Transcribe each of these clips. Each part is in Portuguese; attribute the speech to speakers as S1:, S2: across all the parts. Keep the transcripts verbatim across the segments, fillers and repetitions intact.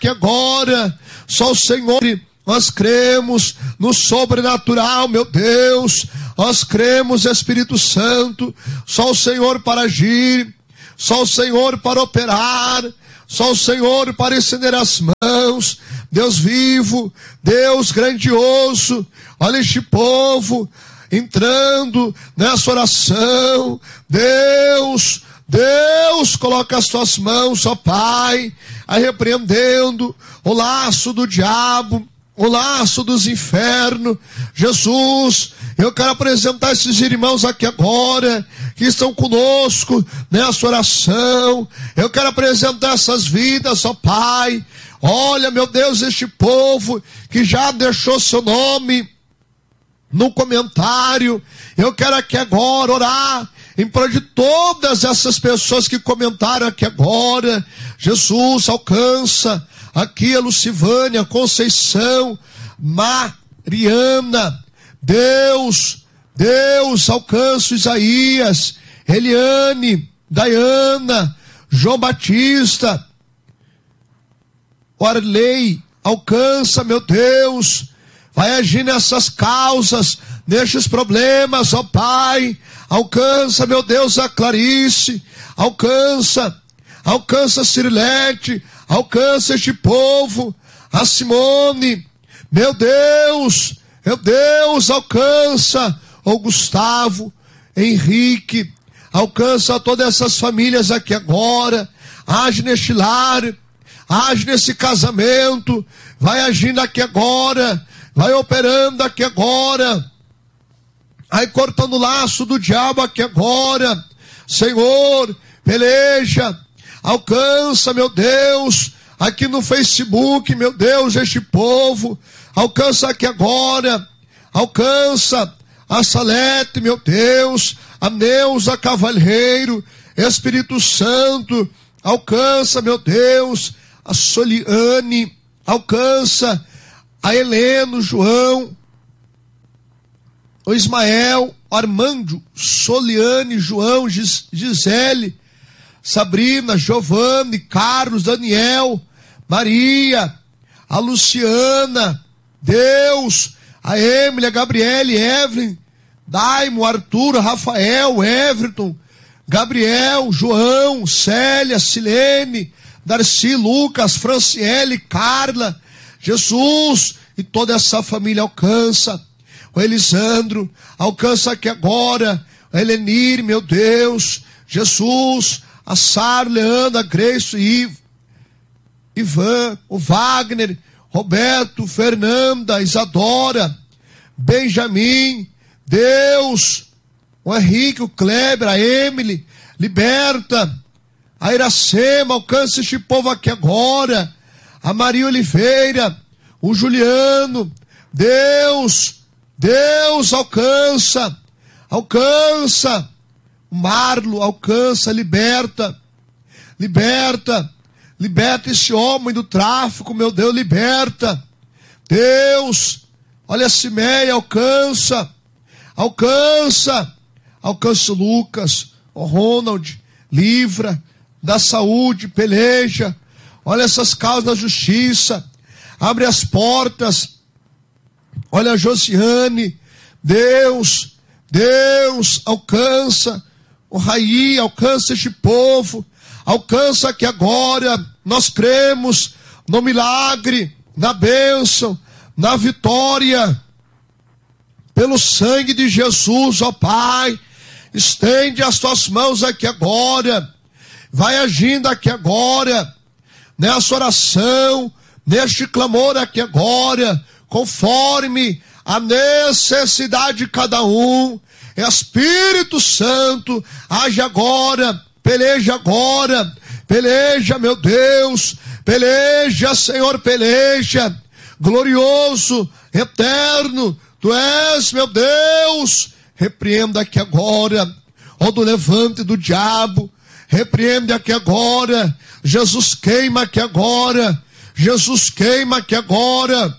S1: agora. Só o Senhor. Nós cremos no sobrenatural, meu Deus. Nós cremos, Espírito Santo. Só o Senhor para agir. Só o Senhor para operar. Só o Senhor para estender as mãos. Deus vivo, Deus grandioso. Olha este povo entrando nessa oração. Deus, Deus, coloca as tuas mãos, ó Pai, aí repreendendo o laço do diabo, o laço dos infernos. Jesus, eu quero apresentar esses irmãos aqui agora, que estão conosco nessa oração. Eu quero apresentar essas vidas, ó Pai. Olha, meu Deus, este povo que já deixou seu nome no comentário. Eu quero aqui agora orar em prol de todas essas pessoas que comentaram aqui agora. Jesus, alcança aqui a Lucivânia, Conceição, Mariana. Deus, Deus, alcança Isaías, Eliane, Daiana, João Batista, Orley. Alcança, meu Deus. Vai agir nessas causas, nestes problemas, ó Pai. Alcança, meu Deus, a Clarice. Alcança, alcança a Cirilete. Alcança este povo, a Simone. Meu Deus, meu Deus, alcança o Gustavo, Henrique. Alcança todas essas famílias aqui agora. Age neste lar, age nesse casamento. Vai agindo aqui agora. Vai operando aqui agora. Vai cortando o laço do diabo aqui agora. Senhor, peleja. Alcança, meu Deus, aqui no Facebook, meu Deus, este povo. Alcança aqui agora. Alcança a Salete, meu Deus. A Neuza Cavalheiro. Espírito Santo. Alcança, meu Deus, a Soliane. Alcança a Helena, o João, o Ismael, o Armando, Soliane, João, Gis, Gisele, Sabrina, Giovanni, Carlos, Daniel, Maria, a Luciana, Deus, a Emily, a Gabriele, Evelyn, Daimo, Arthur, Rafael, Everton, Gabriel, João, Célia, Silene, Darcy, Lucas, Franciele, Carla, Jesus, e toda essa família alcança. O Elisandro, alcança aqui agora. O Helenir, meu Deus. Jesus, a Sara, Leandra, a Grace, Ivo, Ivan, o Wagner, Roberto, Fernanda, Isadora, Benjamin, Deus, o Henrique, o Kleber, a Emily, liberta. A Iracema, alcança este povo aqui agora. A Maria Oliveira, o Juliano, Deus, Deus, alcança, alcança, o Marlo, alcança, liberta, liberta, liberta esse homem do tráfico, meu Deus, liberta, Deus, olha a Cimeia, alcança, alcança, alcança o Lucas, o Ronald, livra da saúde, peleja. Olha essas causas da justiça. Abre as portas. Olha a Josiane. Deus, Deus, alcança o Raí, alcança este povo. Alcança aqui agora. Nós cremos no milagre, na bênção, na vitória. Pelo sangue de Jesus, ó Pai. Estende as tuas mãos aqui agora. Vai agindo aqui agora. Nessa oração, neste clamor aqui agora, conforme a necessidade de cada um. Espírito Santo, age agora, peleja agora, peleja, meu Deus, peleja, Senhor, peleja, glorioso, eterno, tu és, meu Deus, repreenda aqui agora, ó do levante do diabo, repreende aqui agora. Jesus queima aqui agora. Jesus queima aqui agora.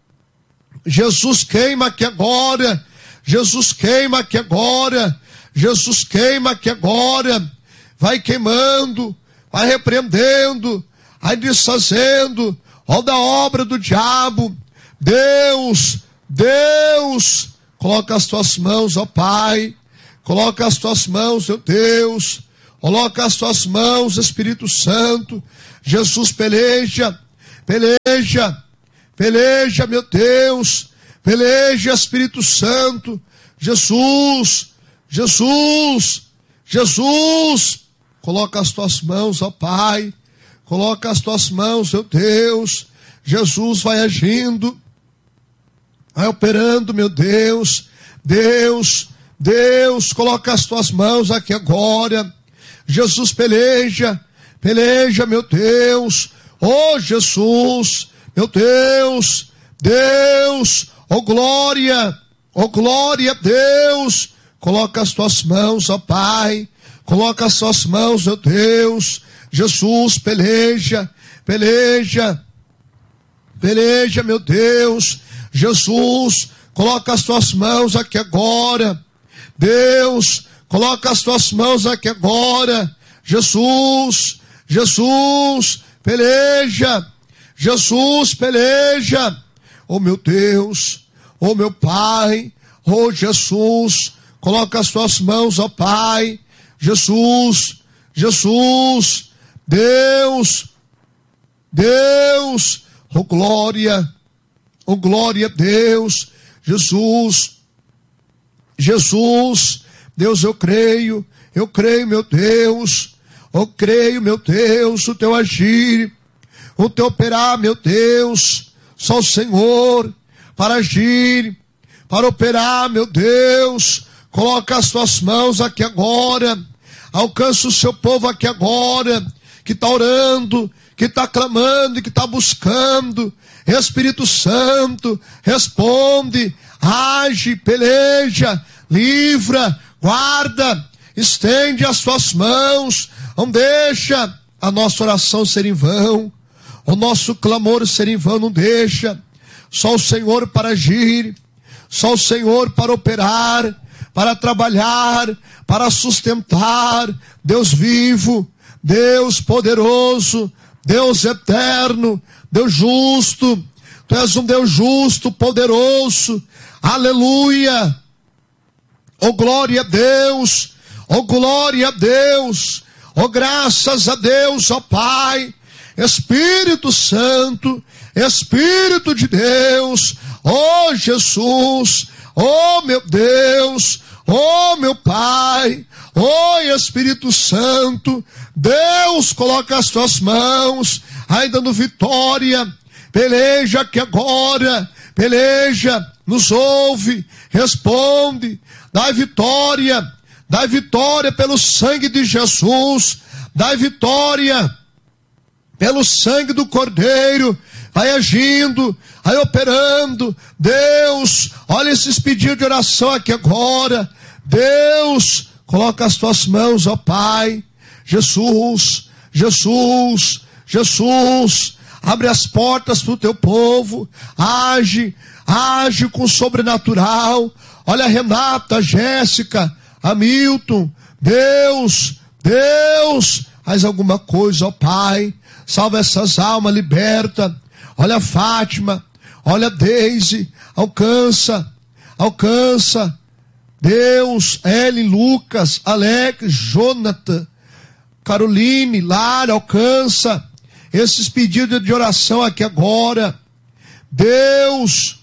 S1: Jesus queima aqui agora. Jesus queima aqui agora. Jesus queima aqui agora. Vai queimando, vai repreendendo, vai desfazendo. ó da obra do diabo. Deus, Deus, coloca as tuas mãos, ó Pai, coloca as tuas mãos, meu Deus, coloca as tuas mãos, Espírito Santo. Jesus, peleja, peleja, peleja, meu Deus, peleja, Espírito Santo. Jesus, Jesus, Jesus, coloca as tuas mãos, ó Pai, coloca as tuas mãos, meu Deus. Jesus vai agindo, vai operando, meu Deus. Deus, Deus, coloca as tuas mãos aqui agora. Jesus, peleja, peleja, meu Deus. Oh, Jesus, meu Deus, Deus, oh glória, oh glória, Deus. Coloca as tuas mãos, ó Pai, coloca as tuas mãos, meu Deus. Jesus, peleja, peleja, peleja, meu Deus. Jesus, coloca as tuas mãos aqui agora. Deus, coloca as tuas mãos aqui agora. Jesus, Jesus, peleja. Jesus, peleja. Oh, meu Deus, oh, meu Pai, oh, Jesus, coloca as tuas mãos, ó Pai. Jesus, Jesus, Deus, Deus, oh glória, oh glória a Deus. Jesus, Jesus, Deus, eu creio, eu creio, meu Deus, eu creio, meu Deus, o teu agir, o teu operar, meu Deus. Só o Senhor para agir, para operar, meu Deus. Coloca as tuas mãos aqui agora, alcança o seu povo aqui agora, que está orando, que está clamando, que está buscando. Espírito Santo, responde, age, peleja, livra, guarda, estende as tuas mãos. Não deixa a nossa oração ser em vão, o nosso clamor ser em vão, não deixa. Só o Senhor para agir, só o Senhor para operar, para trabalhar, para sustentar. Deus vivo, Deus poderoso, Deus eterno, Deus justo. Tu és um Deus justo, poderoso. Aleluia. Oh glória a Deus, oh glória a Deus, oh graças a Deus, ó Pai. Espírito Santo, Espírito de Deus, ó Jesus, ó meu Deus, ó meu Pai, ó Espírito Santo. Deus, coloca as tuas mãos, aí dando vitória. Peleja aqui agora, peleja, nos ouve, responde, dá vitória, dá vitória pelo sangue de Jesus, dá vitória pelo sangue do Cordeiro. Vai agindo, vai operando. Deus, olha esses pedidos de oração aqui agora. Deus, coloca as tuas mãos, ó Pai. Jesus, Jesus, Jesus, abre as portas para o teu povo. Age, age com o sobrenatural. Olha a Renata, a Jéssica, Hamilton. Deus, Deus, faz alguma coisa, ó Pai. Salva essas almas, liberta. Olha a Fátima, olha a Deise, alcança, alcança. Deus, Ellen, Lucas, Alex, Jonathan, Caroline, Lara, alcança esses pedidos de oração aqui agora. Deus,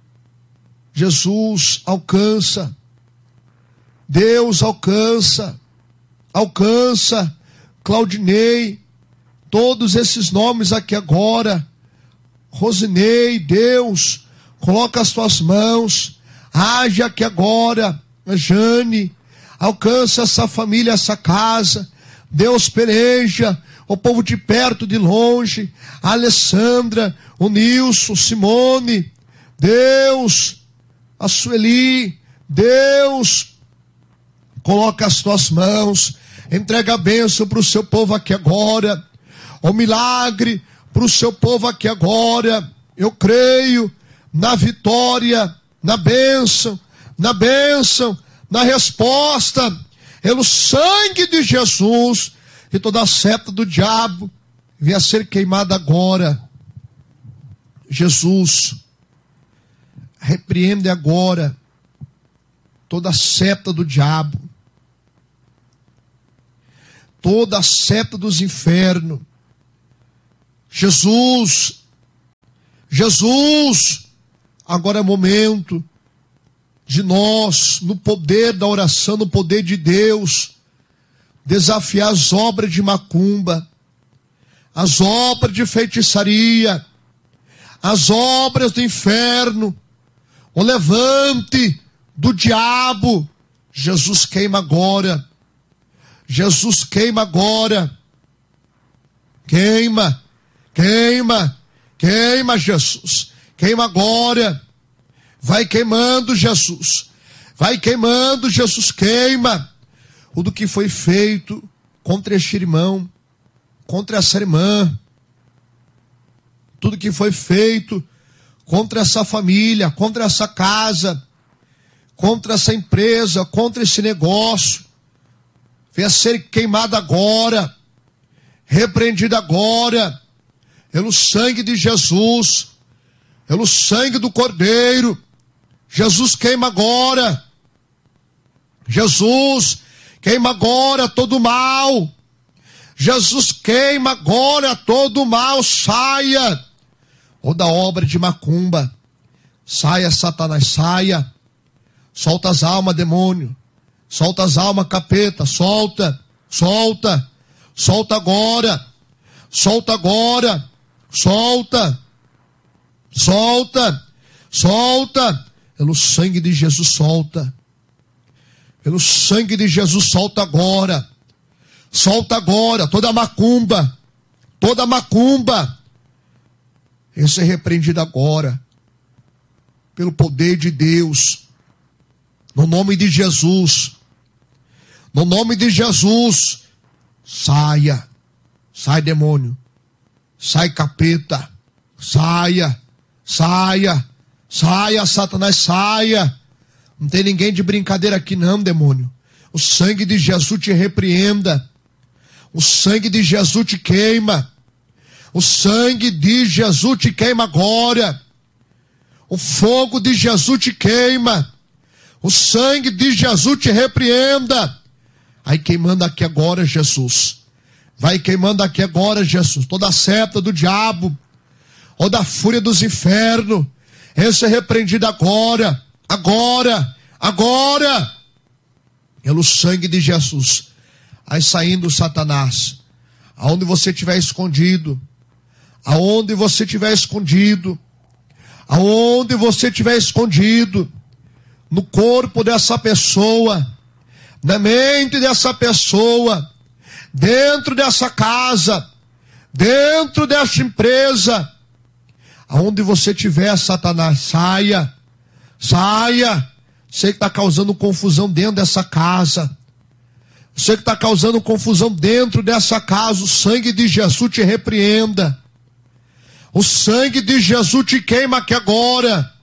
S1: Jesus, alcança. Deus, alcança, alcança. Claudinei, todos esses nomes aqui agora. Rosinei, Deus, coloca as tuas mãos, age aqui agora. Jane, alcança essa família, essa casa. Deus, peleja o povo de perto, de longe. A Alessandra, o Nilson, Simone. Deus, a Sueli. Deus, coloca as tuas mãos, entrega a bênção para o seu povo aqui agora. O milagre para o seu povo aqui agora. Eu creio na vitória, na bênção, na bênção, na resposta, pelo sangue de Jesus, que toda a seta do diabo venha a ser queimada agora. Jesus, repreende agora toda a seta do diabo, toda a seta dos infernos. Jesus, Jesus, agora é momento de nós, no poder da oração, no poder de Deus, desafiar as obras de macumba, as obras de feitiçaria, as obras do inferno, o levante do diabo. Jesus queima agora, Jesus queima agora, queima, queima, queima Jesus, queima agora, vai queimando Jesus, vai queimando Jesus, queima tudo que foi feito contra este irmão, contra essa irmã, tudo que foi feito contra essa família, contra essa casa, contra essa empresa, contra esse negócio, venha ser queimado agora, repreendido agora, pelo sangue de Jesus, pelo sangue do Cordeiro. Jesus queima agora, Jesus queima agora todo o mal, Jesus queima agora todo o mal, saia, toda obra de macumba, saia Satanás, saia, solta as almas demônio, solta as almas capeta, solta, solta, solta agora, solta agora, solta, solta, solta, pelo sangue de Jesus solta, pelo sangue de Jesus solta agora, solta agora, toda macumba, toda macumba, esse é repreendido agora, pelo poder de Deus, no nome de Jesus, no nome de Jesus, saia, sai demônio, sai capeta, saia, saia, saia Satanás, saia, não tem ninguém de brincadeira aqui não, demônio, o sangue de Jesus te repreenda, o sangue de Jesus te queima, o sangue de Jesus te queima agora, o fogo de Jesus te queima, o sangue de Jesus te repreenda, vai queimando aqui agora Jesus, vai queimando aqui agora Jesus, toda a seta do diabo, toda a fúria dos infernos, esse é repreendido agora, agora, agora, pelo sangue de Jesus, aí saindo Satanás, aonde você estiver escondido, aonde você estiver escondido, aonde você estiver escondido, no corpo dessa pessoa, na mente dessa pessoa, dentro dessa casa, dentro desta empresa, aonde você estiver, Satanás, saia, saia, você que está causando confusão dentro dessa casa, você que está causando confusão dentro dessa casa, o sangue de Jesus te repreenda, o sangue de Jesus te queima aqui agora,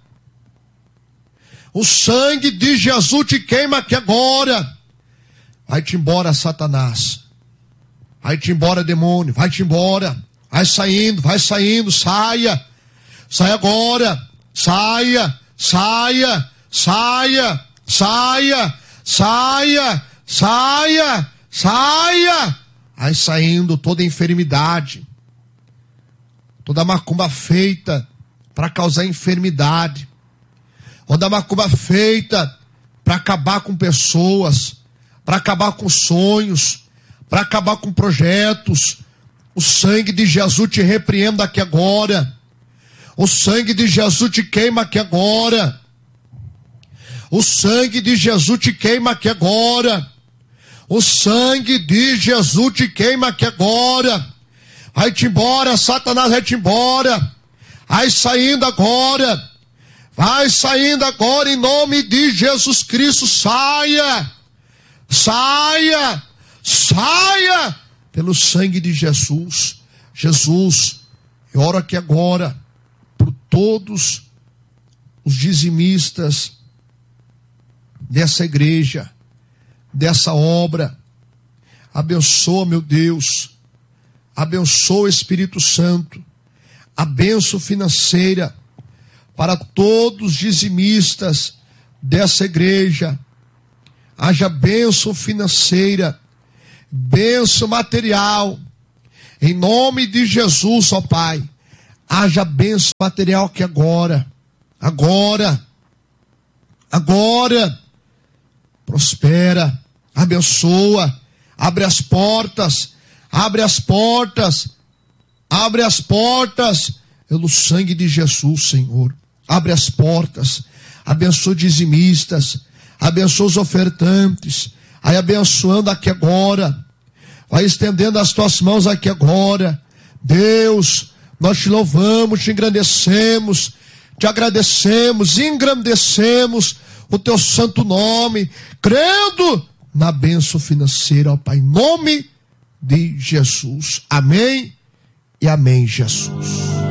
S1: o sangue de Jesus te queima aqui agora, vai-te embora Satanás, vai-te embora demônio, vai-te embora, vai saindo, vai saindo, saia, saia agora, saia, saia, saia, saia, saia, saia, saia, aí saindo toda enfermidade, toda macumba feita para causar enfermidade, toda macumba feita para acabar com pessoas, para acabar com sonhos, para acabar com projetos, o sangue de Jesus te repreenda aqui agora, o sangue de Jesus te queima aqui agora, o sangue de Jesus te queima aqui agora, o sangue de Jesus te queima aqui agora, vai-te embora Satanás, vai-te embora, vai saindo agora, vai saindo agora em nome de Jesus Cristo, saia, saia, saia, pelo sangue de Jesus. Jesus, eu oro aqui agora por todos os dizimistas dessa igreja, dessa obra, abençoa meu Deus, abençoa o Espírito Santo, a bênção financeira para todos os dizimistas dessa igreja. Haja bênção financeira, bênção material. Em nome de Jesus, ó Pai, haja bênção material aqui agora. Agora. Agora. Prospera, abençoa, abre as portas, abre as portas, abre as portas, pelo sangue de Jesus, Senhor. Abre as portas, abençoa dizimistas, abençoa os ofertantes, aí abençoando aqui agora, vai estendendo as tuas mãos aqui agora. Deus, nós te louvamos, te engrandecemos, te agradecemos, engrandecemos o teu santo nome, crendo na bênção financeira, ó Pai, em nome de Jesus. Amém e amém, Jesus.